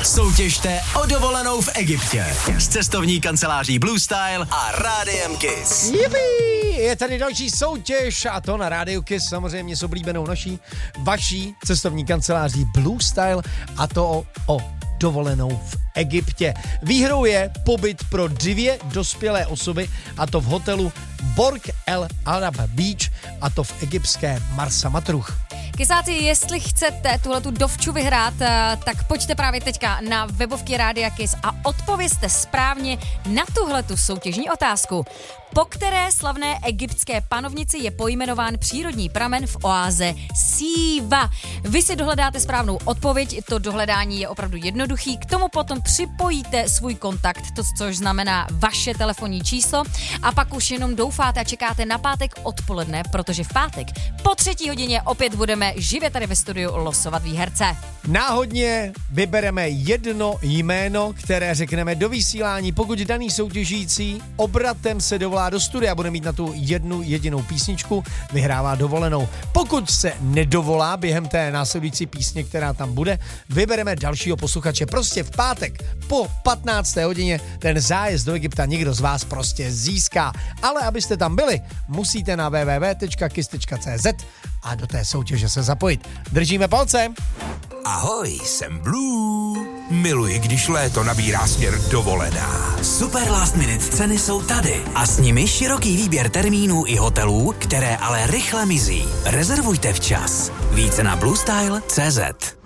Soutěžte o dovolenou v Egyptě s cestovní kanceláří Blue Style a Rádiem Kiss. Yippee! Je tady další soutěž a to na Rádiu Kiss, samozřejmě s oblíbenou vaší cestovní kanceláří Blue Style a to o dovolenou v Egyptě. Výhrou je pobyt pro 2 dospělé osoby a to v hotelu Borg El Arab Beach a to v egyptské Marsa Matruh. Kysáci, jestli chcete tuhletu dovču vyhrát, tak pojďte právě teďka na webovky Rádia Kiss a odpovězte správně na tuhletu soutěžní otázku. Po které slavné egyptské panovnici je pojmenován přírodní pramen v oáze Siva? Vy si dohledáte správnou odpověď, to dohledání je opravdu jednoduchý, k tomu potom připojíte svůj kontakt, což znamená vaše telefonní číslo a pak už jenom doufáte a čekáte na pátek odpoledne, protože v pátek po 3. hodině opět budeme živě tady ve studiu losovat výherce. Náhodně vybereme jedno jméno, které řekneme do vysílání, pokud daný soutěžící obratem se dovolá do studia a bude mít na tu jednu jedinou písničku, vyhrává dovolenou. Pokud se nedovolá během té následující písně, která tam bude, vybereme dalšího posluchače. Prostě v pátek po 15. hodině ten zájezd do Egypta někdo z vás prostě získá. Ale abyste tam byli, musíte na www.kiss.cz a do té soutěže se zapojit. Držíme palce! Ahoj, jsem Blue. Miluji, když léto nabírá směr dovolená. Super last minute ceny jsou tady a s nimi široký výběr termínů i hotelů, které ale rychle mizí. Rezervujte včas. Více na bluestyle.cz.